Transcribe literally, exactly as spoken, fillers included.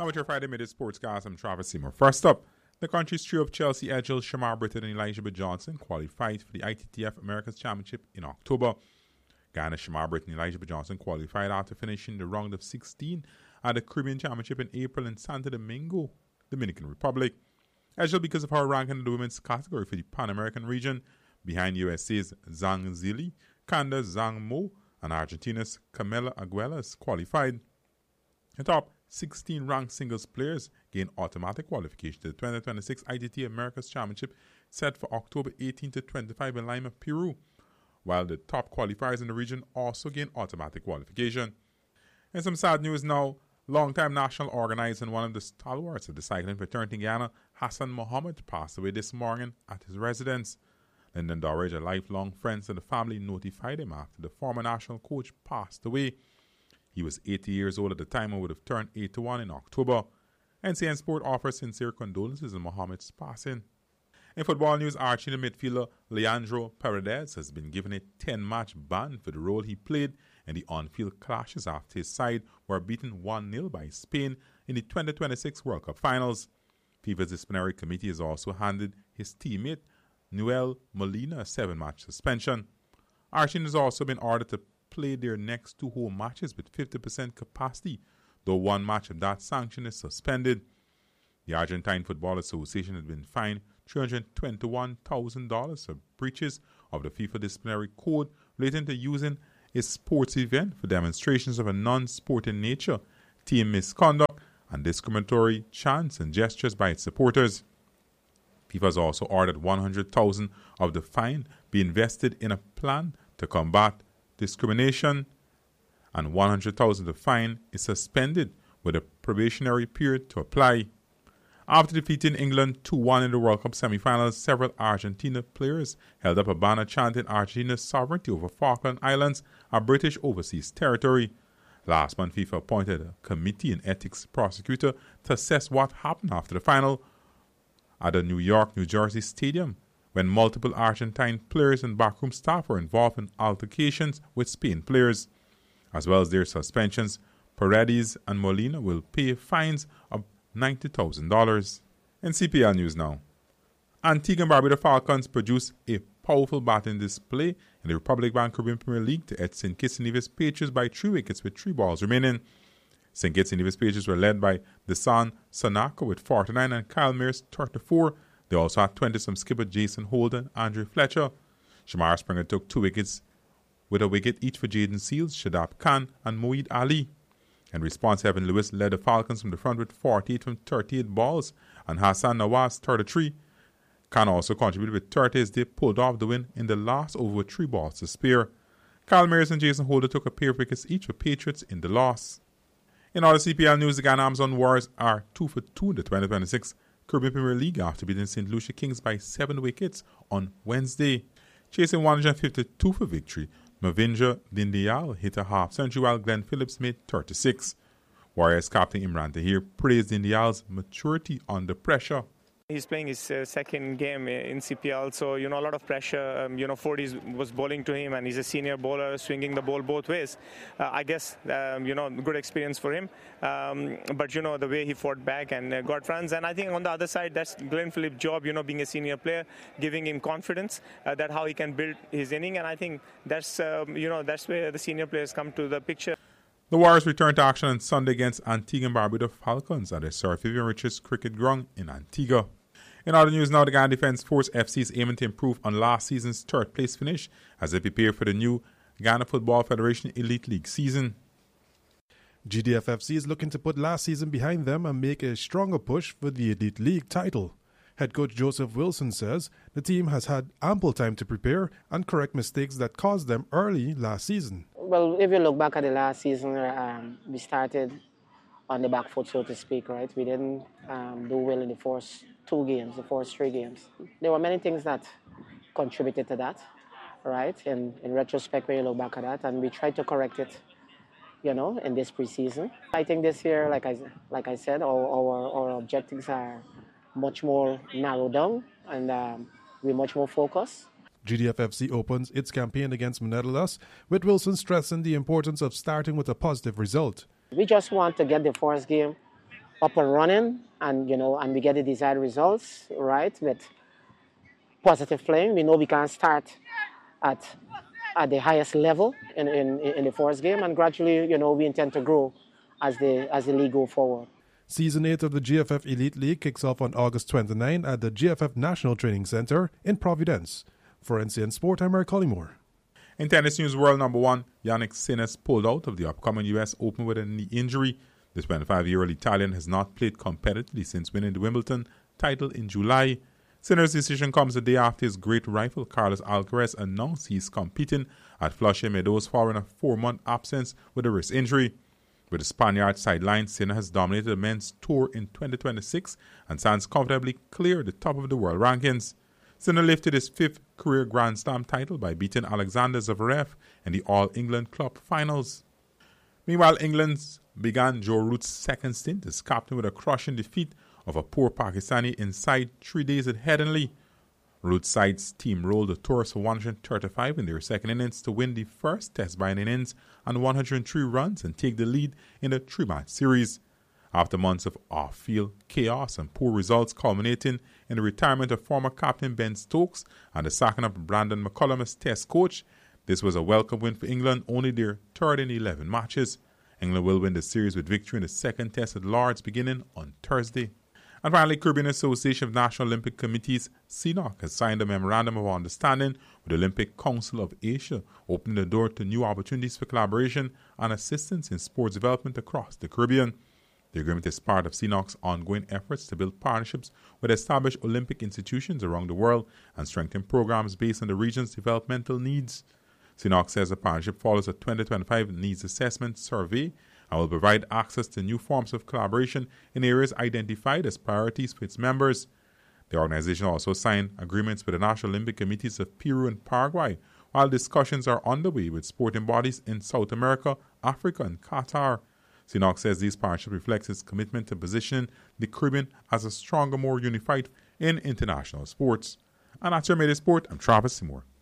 Amateur Friday Midday Sportscast, I'm Travis Seymour. First up, the country's trio of Chelsea edges Shamar Britton and Elijah Johnson qualified for the I T T F Americas Championship in October. Ghana's Shamar Britton and Elijah Johnson qualified after finishing the round of sixteen at the Caribbean Championship in April in Santo Domingo, Dominican Republic. Edgel because of her rank in the women's category for the Pan American region, behind U S A's Zhang Zili, Candace Zhang Mo, and Argentina's Camila Aguilas qualified. The top sixteen ranked singles players gain automatic qualification to the twenty twenty-six I T T Americas Championship set for October eighteenth to twenty-fifth in Lima, Peru, while the top qualifiers in the region also gain automatic qualification. And some sad news now, longtime national organizer and one of the stalwarts of the cycling fraternity in Ghana, Hassan Mohammed, passed away this morning at his residence. Lyndon Dorridge, a lifelong friend of the family, notified him after the former national coach passed away. He was eighty years old at the time and would have turned eighty-one in October. N C N Sport offers sincere condolences on Mohammed's passing. In football news, Argentina midfielder Leandro Paredes has been given a ten-match ban for the role he played in the on-field clashes after his side were beaten one nil by Spain in the twenty twenty-six World Cup finals. FIFA's disciplinary committee has also handed his teammate Noel Molina a seven-match suspension. Argentina has also been ordered to play their next two home matches with fifty percent capacity, though one match of that sanction is suspended. The Argentine Football Association has been fined three hundred twenty-one thousand dollars for breaches of the FIFA disciplinary code relating to using a sports event for demonstrations of a non-sporting nature, team misconduct, and discriminatory chants and gestures by its supporters. FIFA has also ordered one hundred thousand dollars of the fine be invested in a plan to combat discrimination, and one hundred thousand dollars of the fine is suspended with a probationary period to apply. After defeating England two one in the World Cup semi-finals, several Argentina players held up a banner chanting Argentina's sovereignty over Falkland Islands, a British overseas territory. Last month, FIFA appointed a committee and ethics prosecutor to assess what happened after the final at the New York, New Jersey stadium, when multiple Argentine players and backroom staff were involved in altercations with Spain players. As well as their suspensions, Paredes and Molina will pay fines of ninety thousand dollars. In C P L news now, Antigua and Barbuda Falcons produced a powerful batting display in the Republic Bank Caribbean Premier League to edge Saint Kitts and Nevis Patriots by three wickets with three balls remaining. Saint Kitts and Nevis Patriots were led by Desan Sanaka with forty-nine and Kyle Mears thirty-four. They also had twenty from skipper Jason Holden and Andrew Fletcher. Shamar Springer took two wickets with a wicket each for Jaden Seals, Shadab Khan and Moeed Ali. In response, Evan Lewis led the Falcons from the front with forty-eight from thirty-eight balls, and Hassan Nawaz thirty-three. Khan also contributed with thirty as they pulled off the win in the last over with three balls to spare. Kyle Mears and Jason Holder took a pair of wickets each for Patriots in the loss. In other C P L news, the Ghana Amazon Warriors are two for two in the twenty twenty-six Caribbean Premier League after beating Saint Lucia Kings by seven wickets on Wednesday. Chasing one hundred fifty-two for victory, Mavinja Dindial hit a half-century while Glenn Phillips made thirty-six. Warriors captain Imran Tahir praised Dindial's maturity under pressure. He's playing his uh, second game in C P L, so, you know, a lot of pressure. Um, you know, Fordy's was bowling to him, and he's a senior bowler, swinging the ball both ways. Uh, I guess, um, you know, good experience for him. Um, but, you know, the way he fought back and uh, got runs. And I think on the other side, that's Glenn Phillips' job, you know, being a senior player, giving him confidence uh, that how he can build his inning. And I think that's, um, you know, that's where the senior players come to the picture. The Warriors return to action on Sunday against Antigua and Barbuda Falcons at the Sir Vivian Richards Cricket Ground in Antigua. In other news now, the Ghana Defence Force F C is aiming to improve on last season's third-place finish as they prepare for the new Ghana Football Federation Elite League season. G D F F C is looking to put last season behind them and make a stronger push for the Elite League title. Head coach Joseph Wilson says the team has had ample time to prepare and correct mistakes that caused them early last season. Well, if you look back at the last season, um, we started on the back foot, so to speak, right? We didn't um, do well in the first two games, the first three games. There were many things that contributed to that, right? And in retrospect, when you look back at that, and we tried to correct it, you know, in this preseason. I think this year, like I, like I said, our, our, our objectives are much more narrowed down, and um, we're much more focused. G D F F C opens its campaign against Monedelas, with Wilson stressing the importance of starting with a positive result. We just want to get the first game up and running, and you know, and we get the desired results, right, with positive playing. We know we can start at at the highest level in, in, in the first game, and gradually, you know, we intend to grow as the as the league go forward. Season eight of the G F F Elite League kicks off on August twenty-ninth at the G F F National Training Center in Providence. For N C N Sport, I'm Eric Collymore. In tennis news, world number one, Jannik Sinner pulled out of the upcoming U S Open with a knee injury. The twenty-five-year-old Italian has not played competitively since winning the Wimbledon title in July. Sinner's decision comes the day after his great rival Carlos Alcaraz announced he's competing at Flushing Meadows following a four-month absence with a wrist injury. With the Spaniard sidelined, Sinner has dominated the men's tour in twenty twenty-six and stands comfortably clear at the top of the world rankings. Sinner lifted his fifth career Grand Slam title by beating Alexander Zverev in the All-England Club finals. Meanwhile, England's began Joe Root's second stint as captain with a crushing defeat of a poor Pakistani inside three days at Headingley. Root's side's team rolled the Tours for one hundred thirty-five in their second innings to win the first test by an innings and one hundred three runs and take the lead in the three-match series. After months of off-field chaos and poor results culminating in the retirement of former captain Ben Stokes and the sacking of Brandon McCullum as test coach, this was a welcome win for England, only their third in eleven matches. England will win the series with victory in the second test at Lord's beginning on Thursday. And finally, Caribbean Association of National Olympic Committees, C N O C, has signed a Memorandum of Understanding with the Olympic Council of Asia, opening the door to new opportunities for collaboration and assistance in sports development across the Caribbean. The agreement is part of C N O C's ongoing efforts to build partnerships with established Olympic institutions around the world and strengthen programs based on the region's developmental needs. C N O C says the partnership follows a twenty twenty-five needs assessment survey and will provide access to new forms of collaboration in areas identified as priorities for its members. The organization also signed agreements with the National Olympic Committees of Peru and Paraguay, while discussions are underway with sporting bodies in South America, Africa, and Qatar. C N O C says these partnerships reflect its commitment to positioning the Caribbean as a stronger, more unified in international sports. And that's your Made Sport. I'm Travis Seymour.